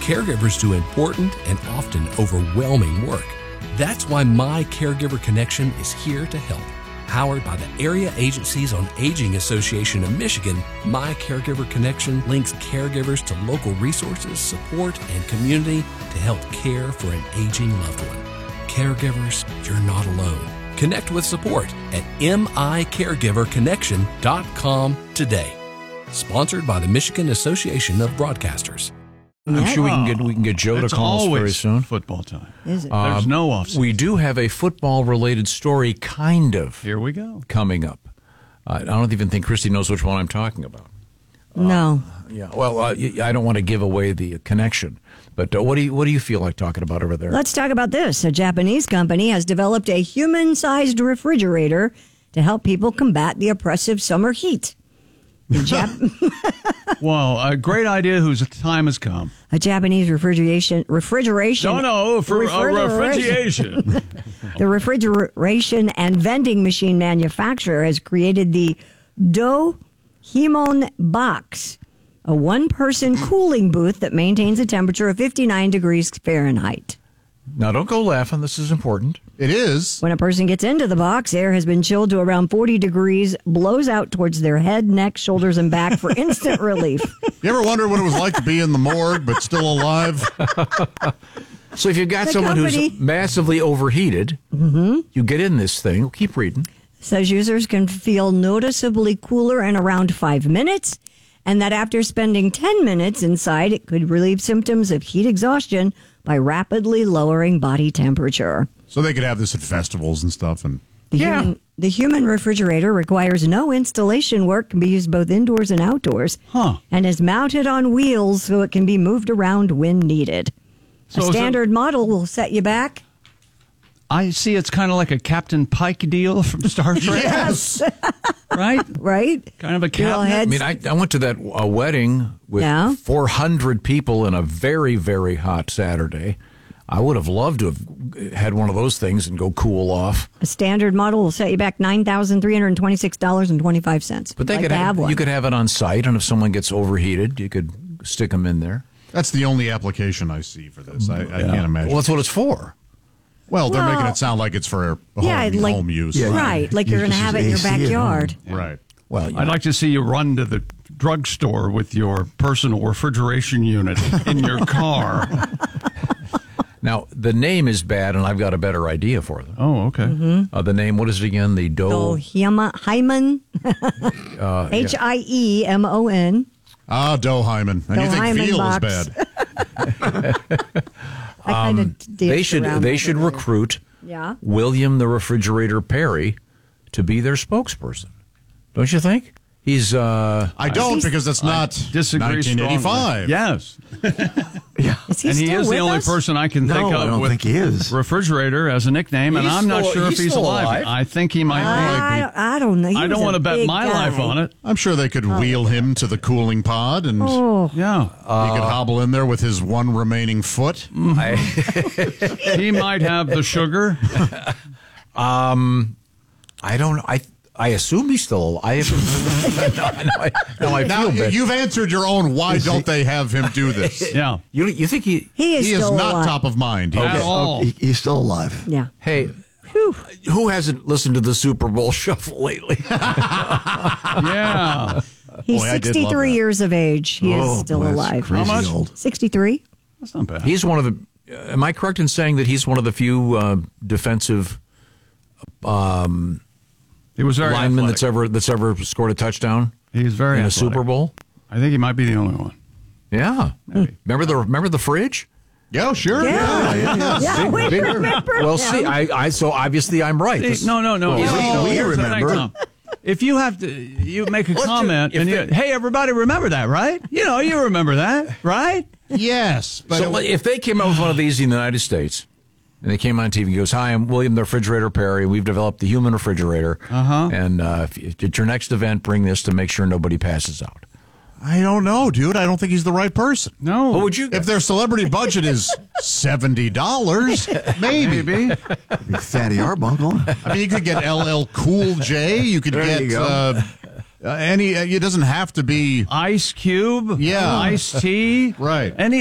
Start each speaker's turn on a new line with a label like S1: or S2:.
S1: Caregivers do important and often overwhelming work. That's why My Caregiver Connection is here to help. Powered by the Area Agencies on Aging Association of Michigan, My Caregiver Connection links caregivers to local resources, support, and community to help care for an aging loved one. Caregivers, you're not alone. Connect with support at micaregiverconnection.com today. Sponsored by the Michigan Association of Broadcasters.
S2: I'm sure we can get Joe to call us very soon.
S3: Football time.
S4: Is it?
S3: There's no offseason.
S2: We do have a football-related story, kind of.
S3: Here we go.
S2: Coming up. I don't even think Christy knows which one I'm talking about.
S4: No.
S2: Yeah. Well, I don't want to give away the connection. But what do you feel like talking about over there?
S4: Let's talk about this. A Japanese company has developed a human-sized refrigerator to help people combat the oppressive summer heat.
S3: Well, a great idea whose time has come.
S4: A Japanese refrigeration.
S3: No, for refrigeration.
S4: The refrigeration and vending machine manufacturer has created the Dohimon Box, a one-person cooling booth that maintains a temperature of 59 degrees Fahrenheit.
S2: Now, don't go laughing. This is important.
S5: It is.
S4: When a person gets into the box, air has been chilled to around 40 degrees, blows out towards their head, neck, shoulders, and back for instant relief.
S5: You ever wonder what it was like to be in the morgue but still alive?
S2: So if you've got
S4: The
S2: someone
S4: company-
S2: who's massively overheated, you get in this thing. Keep reading.
S4: Says users can feel noticeably cooler in around 5 minutes, and that after spending 10 minutes inside, it could relieve symptoms of heat exhaustion by rapidly lowering body temperature.
S5: So they could have this at festivals and stuff. And
S4: The human refrigerator requires no installation work, can be used both indoors and outdoors, and is mounted on wheels so it can be moved around when needed.
S3: So
S4: a standard model will set you back.
S3: I see it's kind of like a Captain Pike deal from Star Trek.
S5: yes.
S3: Right?
S4: Right?
S3: Kind of a
S4: Your
S3: cabinet.
S4: heads-
S2: I mean, I went to that wedding with 400 people in a very, very hot Saturday. I would have loved to have had one of those things and go cool off.
S4: A standard model will set you back $9,326.25.
S2: But they could have
S4: one.
S2: you could have it on site, and if someone gets overheated, you could stick them in there.
S5: That's the only application I see for this. I can't imagine.
S2: Well, that's what it's for.
S5: Well, they're making it sound like it's for home use.
S4: Right, like you're going to have it in your backyard.
S5: Right.
S2: Well,
S3: I'd like to see you run to the drugstore with your personal refrigeration unit in your car.
S2: Now, the name is bad, and I've got a better idea for them.
S3: Oh, okay.
S2: The name, what is it again? The
S4: Dohimon. Hiemon.
S5: Ah, Dohimon. And you think
S4: Dohimon
S5: feel
S4: box.
S5: is bad.
S4: I kind of
S2: they should recruit William the Refrigerator Perry to be their spokesperson. Don't you think? He's
S5: I don't, because that's not
S3: Disagree
S5: 1985.
S3: Yes.
S4: Is he
S3: And he
S4: still
S3: is the
S4: with
S3: only
S4: us?
S3: person I can think
S6: No,
S3: of
S6: I don't
S3: with
S6: think he is.
S3: refrigerator as a nickname, and
S2: He's
S3: I'm not
S2: still-
S3: sure if
S2: he's
S3: he's
S2: still
S3: alive.
S2: alive.
S3: I think he might be.
S4: I don't know. He
S3: I
S4: was
S3: don't
S4: a
S3: want to bet
S4: big
S3: my
S4: guy.
S3: life on it.
S5: I'm sure they could wheel him to the cooling pod, and
S3: Yeah.
S5: he could hobble in there with his one remaining foot.
S3: He might have the sugar.
S2: I don't know. I assume he's still alive. I
S5: Now,
S2: feel bad.
S5: you've answered your own. Why don't they have him do this?
S3: Yeah.
S2: You think he?
S4: He is
S5: He is
S4: still
S5: not
S4: alive.
S5: top of mind.
S3: At all.
S6: He's still alive.
S4: Yeah.
S2: Hey, who hasn't listened to the Super Bowl Shuffle lately?
S3: Yeah.
S4: He's
S5: Boy, I did love
S4: 63
S5: that.
S4: years of age. He is still
S6: boy, that's
S4: alive.
S6: crazy
S3: How much?
S6: old.
S4: 63?
S3: That's not bad.
S2: He's one of the. Am I correct in saying that he's one of the few defensive
S3: He was very
S2: lineman
S3: athletic.
S2: that's ever scored a touchdown
S3: He's very
S2: in a
S3: athletic.
S2: Super Bowl?
S3: I think he might be the only one.
S2: Yeah. Remember the fridge?
S5: Yeah, sure.
S4: Yeah, we remember.
S2: Well,
S4: him.
S2: see, I so obviously I'm right.
S3: No.
S2: we
S3: Here's the thing,
S2: remember.
S3: Tom. If you have to, you make a comment, and hey, everybody, remember that, right? You remember that, right?
S5: Yes. But
S2: So if they came out with one of these in the United States, and they came on TV and goes, "Hi, I'm William the Refrigerator Perry. We've developed the human refrigerator. And if at your next event, bring this to make sure nobody passes out."
S5: I don't know, dude. I don't think he's the right person.
S3: No.
S2: What would you?
S5: If their celebrity budget is $70, maybe.
S6: Be Fatty Arbuckle.
S5: I mean, you could get LL Cool J. You could
S6: There
S5: get
S6: you go.
S5: any. It doesn't have to be
S3: Ice Cube,
S5: Yeah.
S3: Ice Tea,
S5: Right.
S3: Any